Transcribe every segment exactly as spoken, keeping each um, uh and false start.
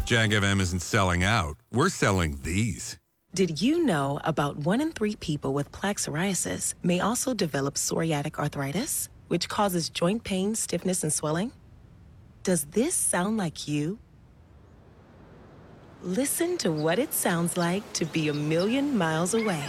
Jag F M isn't selling out. We're selling these. Did you know about one in three people with plaque psoriasis may also develop psoriatic arthritis, which causes joint pain, stiffness, and swelling? Does this sound like you? Listen to what it sounds like to be a million miles away.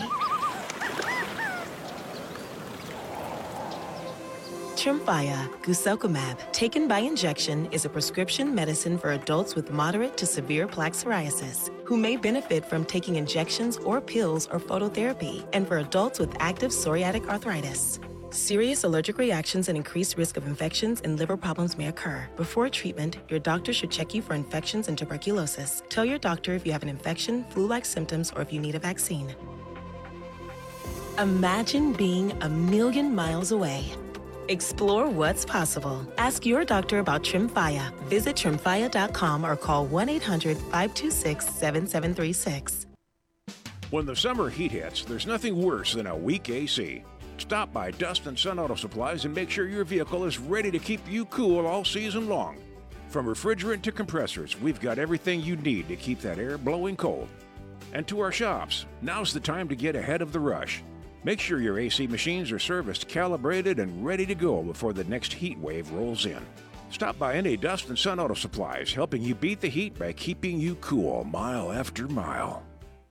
Tremfya guselkumab, taken by injection, is a prescription medicine for adults with moderate to severe plaque psoriasis who may benefit from taking injections or pills or phototherapy, and for adults with active psoriatic arthritis. Serious allergic reactions and increased risk of infections and liver problems may occur. Before treatment, your doctor should check you for infections and tuberculosis. Tell your doctor if you have an infection, flu-like symptoms, or if you need a vaccine. Imagine being a million miles away. Explore what's possible. Ask your doctor about Tremfya. Visit tremfya dot com or call one eight hundred, five two six, seven seven three six. When the summer heat hits, there's nothing worse than a weak A C. Stop by Dust and Sun Auto Supplies and make sure your vehicle is ready to keep you cool all season long. From refrigerant to compressors, we've got everything you need to keep that air blowing cold. And to our shops, now's the time to get ahead of the rush. Make sure your A C machines are serviced, calibrated, and ready to go before the next heat wave rolls in. Stop by any Dust and Sun Auto Supplies, helping you beat the heat by keeping you cool mile after mile.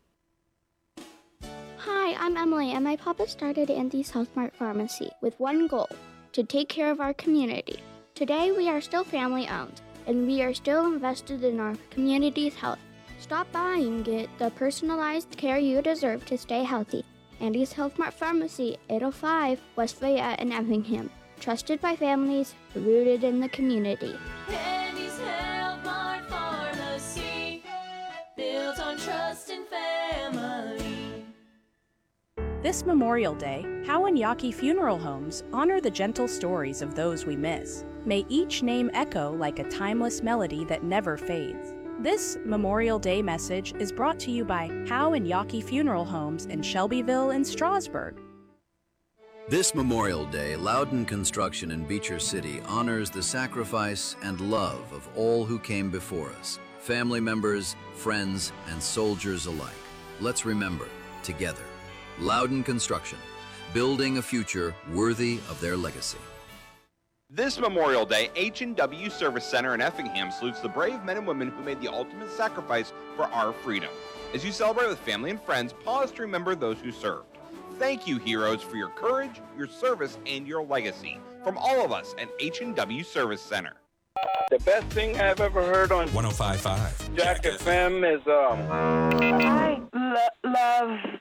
Hi, I'm Emily, and my papa started Andy's Health Mart Pharmacy with one goal, to take care of our community. Today, we are still family-owned, and we are still invested in our community's health. Stop by and get the personalized care you deserve to stay healthy. Andy's Health Mart Pharmacy, eight oh five West Fayette in Effingham. Trusted by families, rooted in the community. Andy's Health Mart Pharmacy, built on trust and family. This Memorial Day, Howe and Yawkey Funeral Homes honor the gentle stories of those we miss. May each name echo like a timeless melody that never fades. This Memorial Day message is brought to you by Howe and Yawkey Funeral Homes in Shelbyville and Strasburg. This Memorial Day, Loudon Construction in Beecher City honors the sacrifice and love of all who came before us, family members, friends, and soldiers alike. Let's remember, together. Loudon Construction, building a future worthy of their legacy. This Memorial Day, H and W Service Center in Effingham salutes the brave men and women who made the ultimate sacrifice for our freedom. As you celebrate with family and friends, pause to remember those who served. Thank you, heroes, for your courage, your service, and your legacy. From all of us at H and W Service Center. The best thing I've ever heard on one oh five point five Jag F M is, um... I lo- love...